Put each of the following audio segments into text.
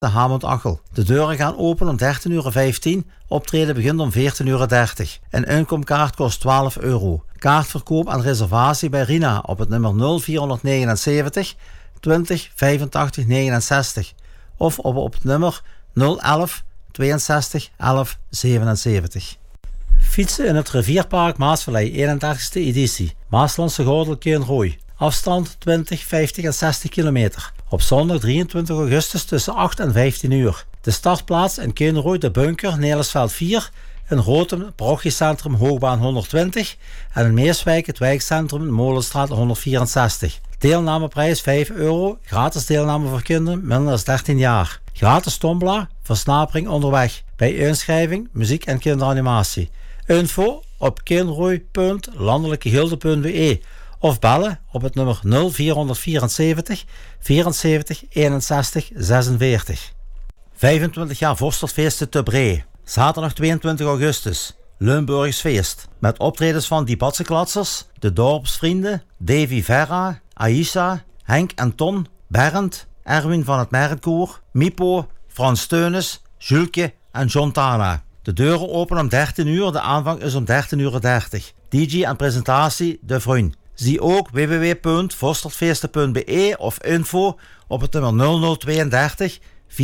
de Hamond-Achel. De deuren gaan open om 13:15 uur. Optreden begint om 14:30 uur. Een inkomkaart kost €12. Kaartverkoop en reservatie bij Rina op het nummer 0479 20 85 69 of op het nummer 011 62 11 77. Fietsen in het Rivierpark Maasvallei, 31ste editie. Maaslandse Gordel Keenrooi. Afstand 20, 50 en 60 kilometer. Op zondag 23 augustus tussen 8 en 15 uur. De startplaats in Keenrooi, de Bunker, Nelisveld 4. In Rotem, parochiecentrum Hoogbaan 120. En in Meerswijk, het wijkcentrum Molenstraat 164. Deelnameprijs €5. Gratis deelname voor kinderen minder dan 13 jaar. Gratis tombola, versnapering onderweg. Bij inschrijving, muziek en kinderanimatie. Info op keenrooi.landelijkegilde.be of bellen op het nummer 0474 74 61 46. 25 jaar Vorstertfeesten te Bree. Zaterdag 22 augustus. Limburgs feest. Met optredens van Die Batsenklatsers, De Dorpsvrienden, Davy Verra, Aisha, Henk en Ton, Bernd, Erwin van het Merkkoor, Mipo, Frans Teunis, Julke en John Tana. De deuren openen om 13 uur, de aanvang is om 13:30 uur. DJ en presentatie De Vriend. Zie ook www.vorstertfeesten.be of info op het nummer 0032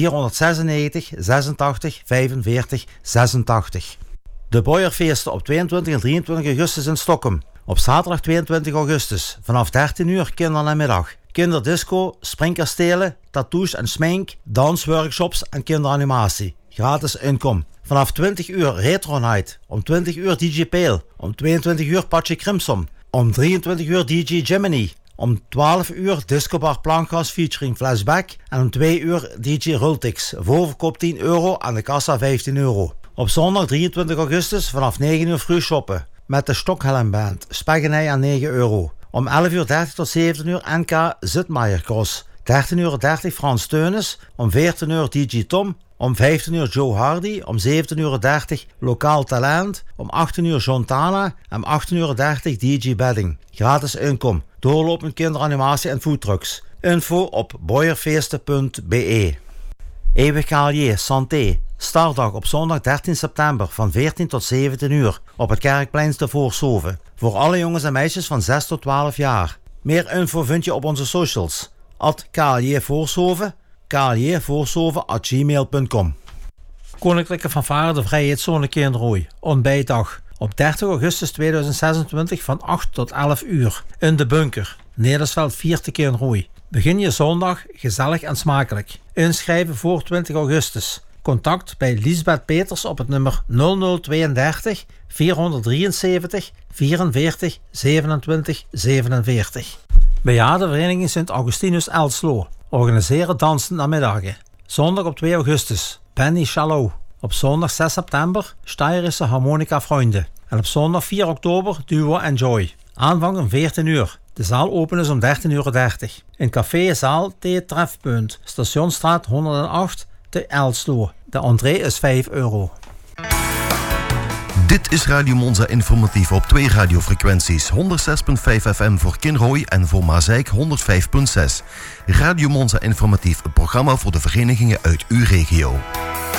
496 86 45 86. De Boyerfeesten op 22 en 23 augustus in Stockholm. Op zaterdag 22 augustus vanaf 13 uur kinder- en middag. Kinderdisco, springkastelen, tattoos en smink, dansworkshops en kinderanimatie. Gratis inkom. Vanaf 20 uur Retro Night. Om 20 uur DJ Pale. Om 22 uur Patje Crimson. Om 23 uur DJ Jiminy. Om 12 uur Discobar Plankgas featuring Flashback. En om 2 uur DJ Rultix. Voorverkoop €10, aan de kassa €15. Op zondag 23 augustus vanaf 9 uur früh shoppen. Met de Stockhelm Band. Spaggenij aan €9. Om 11:30 tot 7 uur NK Zitmaier Cross. 13:30 Frans Teunis. Om 14 uur DJ Tom. Om 15 uur Joe Hardy. Om 17:30 Lokaal Talent. Om 18 uur John Tana. En om 18:30 DJ Bedding. Gratis inkom. Doorlopend kinderanimatie en foodtrucks. Info op boyerfeesten.be. Eeuwig Calier Santé. Startdag op zondag 13 september van 14 tot 17 uur op het Kerkplein te Voorshoven. Voor alle jongens en meisjes van 6 tot 12 jaar. Meer info vind je op onze socials. @KLJVoorshoven, kljevoorsoven@gmail.com. Koninklijke Fanfare de Vrijheidszone Keenrooi. Ontbijtdag. Op 30 augustus 2026 van 8 tot 11 uur. In de Bunker. Nelisveld 4 te Keenrooi. Begin je zondag gezellig en smakelijk. Inschrijven voor 20 augustus. Contact bij Liesbeth Peters op het nummer 0032 473 44 27 47. Bejaardenvereniging Sint Augustinus Elslo. Organiseren dansen namiddagen. Zondag op 2 augustus. Penny Chalot. Op zondag 6 september Steirische Harmonica Vrienden. En op zondag 4 oktober Duo Enjoy. Aanvang om 14 uur. De zaal open is om 13:30 uur. In café Zaal T Trefpunt. Stationsstraat 108 te Elslo. De entree is €5. Dit is Radio Monza Informatief op 2 radiofrequenties. 106.5 FM voor Kinrooi en voor Maasijk 105.6. Radio Monza Informatief, een programma voor de verenigingen uit uw regio.